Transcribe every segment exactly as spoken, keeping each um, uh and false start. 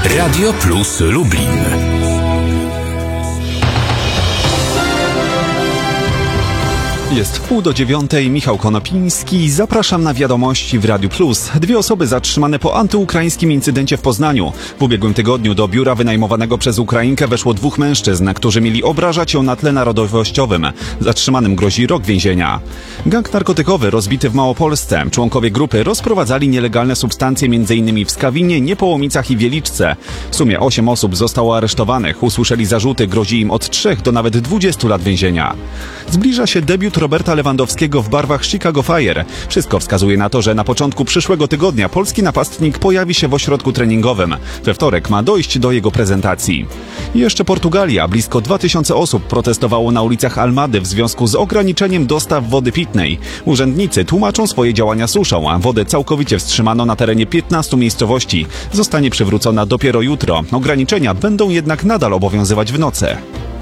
Radio Plus Lublin. Jest wpół do dziewiątej, Michał Konopiński. Zapraszam na wiadomości w Radiu Plus. Dwie osoby zatrzymane po antyukraińskim incydencie w Poznaniu. W ubiegłym tygodniu do biura wynajmowanego przez Ukrainkę weszło dwóch mężczyzn, którzy mieli obrażać ją na tle narodowościowym. Zatrzymanym grozi rok więzienia. Gang narkotykowy rozbity w Małopolsce. Członkowie grupy rozprowadzali nielegalne substancje m.in. w Skawinie, Niepołomicach i Wieliczce. W sumie osiem osób zostało aresztowanych. Usłyszeli zarzuty, grozi im od trzech do nawet dwudziestu lat więzienia. Zbliża się debiut Roberta Lewandowskiego w barwach Chicago Fire. Wszystko wskazuje na to, że na początku przyszłego tygodnia polski napastnik pojawi się w ośrodku treningowym. We wtorek ma dojść do jego prezentacji. I jeszcze Portugalia. Blisko dwa tysiące osób protestowało na ulicach Almady w związku z ograniczeniem dostaw wody pitnej. Urzędnicy tłumaczą swoje działania suszą, a wodę całkowicie wstrzymano na terenie piętnastu miejscowości. Zostanie przywrócona dopiero jutro. Ograniczenia będą jednak nadal obowiązywać w nocy.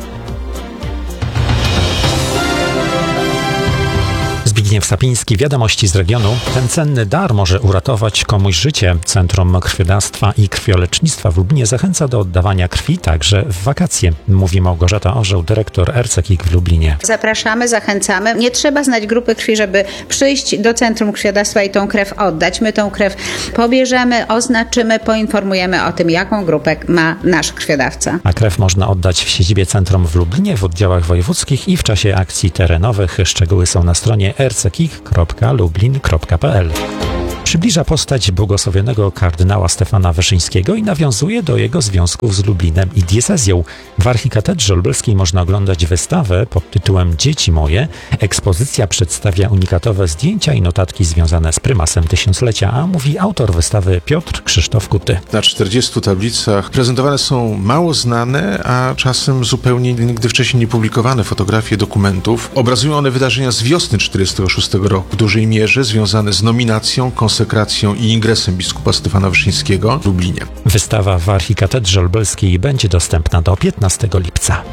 Zbigniew Sapiński, wiadomości z regionu. Ten cenny dar może uratować komuś życie. Centrum Krwiodawstwa i Krwiolecznictwa w Lublinie zachęca do oddawania krwi także w wakacje, mówi Małgorzata Orzeł, dyrektor R C K I K w Lublinie. Zapraszamy, zachęcamy. Nie trzeba znać grupy krwi, żeby przyjść do Centrum Krwiodawstwa i tą krew oddać. My tą krew pobierzemy, oznaczymy, poinformujemy o tym, jaką grupę ma nasz krwiodawca. A krew można oddać w siedzibie centrum w Lublinie, w oddziałach wojewódzkich i w czasie akcji terenowych. Szczegóły są na stronie r c k i k kropka lublin kropka p l. Przybliża postać błogosławionego kardynała Stefana Wyszyńskiego i nawiązuje do jego związków z Lublinem i diecezją. W archikatedrze lubelskiej można oglądać wystawę pod tytułem Dzieci moje. Ekspozycja przedstawia unikatowe zdjęcia i notatki związane z prymasem tysiąclecia, a mówi autor wystawy Piotr Krzysztof Kuty. Na czterdziestu tablicach prezentowane są mało znane, a czasem zupełnie nigdy wcześniej nie publikowane fotografie dokumentów. Obrazują one wydarzenia z wiosny czterdziestego szóstego roku, w dużej mierze związane z nominacją, konsekracją i ingresem biskupa Stefana Wyszyńskiego w Lublinie. Wystawa w archikatedrze lubelskiej będzie dostępna do piętnastego lipca.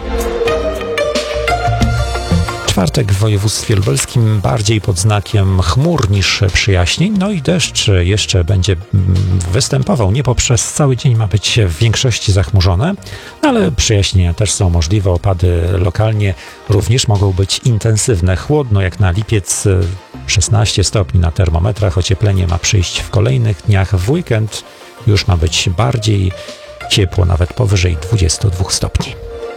Czwartek w województwie lubelskim bardziej pod znakiem chmur niż przyjaźnień, no i deszcz jeszcze będzie występował. Niebo przez cały dzień ma być w większości zachmurzone, ale przyjaźnienia też są możliwe. Opady lokalnie również mogą być intensywne. Chłodno jak na lipiec, szesnaście stopni na termometrach. Ocieplenie ma przyjść w kolejnych dniach. W weekend już ma być bardziej ciepło, nawet powyżej dwudziestu dwóch stopni.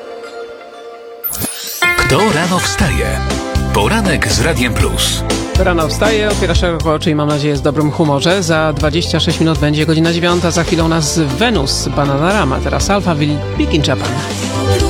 Kto rano wstaje? Poranek z Radiem Plus. Rano wstaje, otwiera szeroko oczy i mam nadzieję z dobrym humorze. Za dwadzieścia sześć minut będzie godzina dziewiąta. Za chwilę nas Wenus, Bananarama. Teraz Alphaville, Big in Japan.